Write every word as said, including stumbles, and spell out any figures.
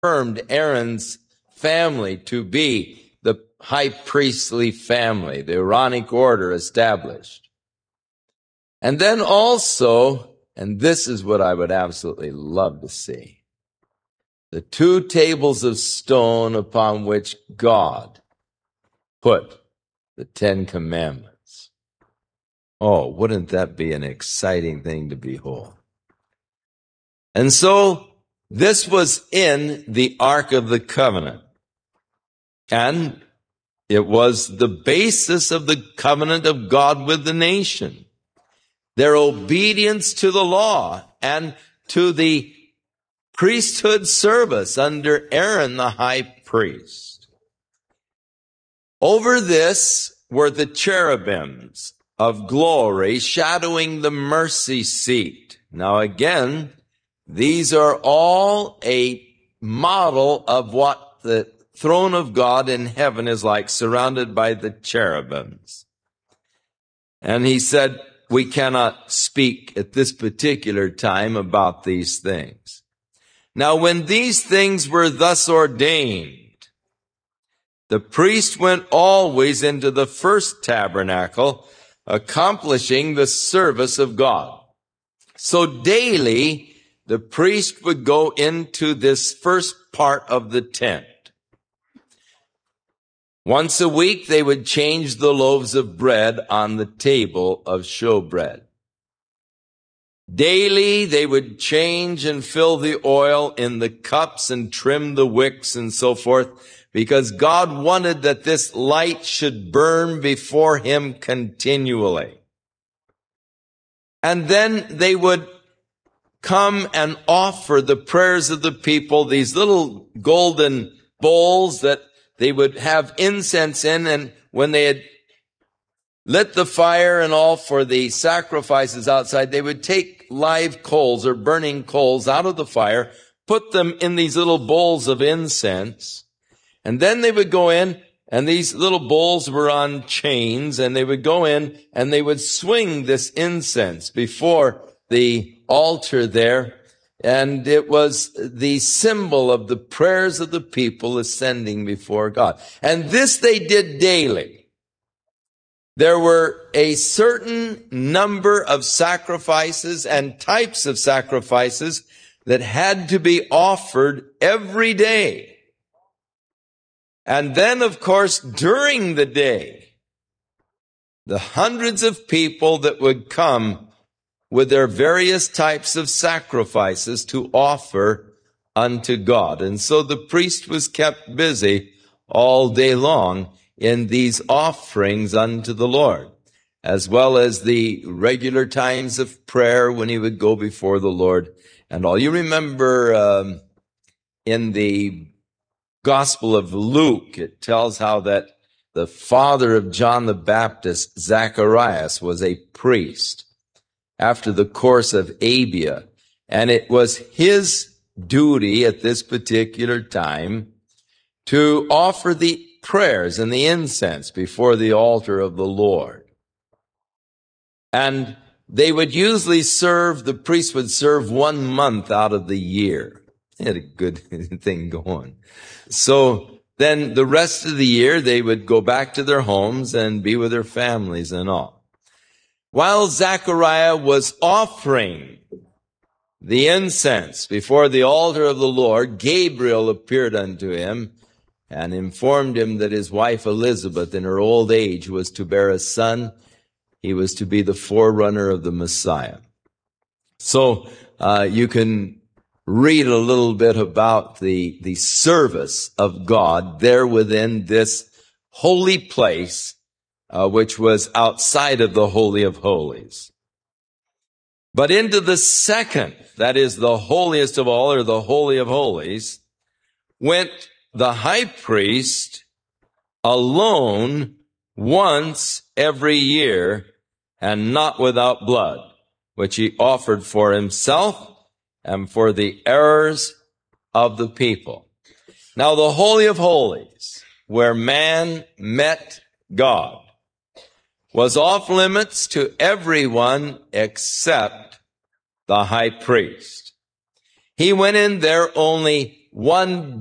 affirmed Aaron's family to be the high priestly family, the Aaronic order established. And then also, and this is what I would absolutely love to see, the two tables of stone upon which God put the Ten Commandments. Oh, wouldn't that be an exciting thing to behold? And so, this was in the Ark of the Covenant. And it was the basis of the covenant of God with the nation. Their obedience to the law and to the priesthood service under Aaron the high priest. Over this were the cherubims of glory shadowing the mercy seat. Now again, these are all a model of what the throne of God in heaven is like, surrounded by the cherubims. And he said, we cannot speak at this particular time about these things. Now, when these things were thus ordained, the priest went always into the first tabernacle, accomplishing the service of God. So daily, the priest would go into this first part of the tent. Once a week, they would change the loaves of bread on the table of showbread. Daily, they would change and fill the oil in the cups and trim the wicks and so forth, because God wanted that this light should burn before him continually. And then they would come and offer the prayers of the people, these little golden bowls that they would have incense in, and when they had lit the fire and all for the sacrifices outside, they would take live coals or burning coals out of the fire, put them in these little bowls of incense, and then they would go in, and these little bowls were on chains, and they would go in and they would swing this incense before the altar there. And it was the symbol of the prayers of the people ascending before God. And this they did daily. There were a certain number of sacrifices and types of sacrifices that had to be offered every day. And then, of course, during the day, the hundreds of people that would come with their various types of sacrifices to offer unto God. And so the priest was kept busy all day long in these offerings unto the Lord, as well as the regular times of prayer when he would go before the Lord and all. You remember um, in the Gospel of Luke, it tells how that the father of John the Baptist, Zacharias, was a priest after the course of Abia. And it was his duty at this particular time to offer the prayers and the incense before the altar of the Lord. And they would usually serve, the priest would serve one month out of the year. They had a good thing going. So then the rest of the year, they would go back to their homes and be with their families and all. While Zechariah was offering the incense before the altar of the Lord, Gabriel appeared unto him and informed him that his wife Elizabeth in her old age was to bear a son. He was to be the forerunner of the Messiah. So uh, you can read a little bit about the, the service of God there within this holy place, Uh, which was outside of the Holy of Holies. But into the second, that is the holiest of all, or the Holy of Holies, went the high priest alone once every year, and not without blood, which he offered for himself and for the errors of the people. Now the Holy of Holies, where man met God, was off limits to everyone except the high priest. He went in there only one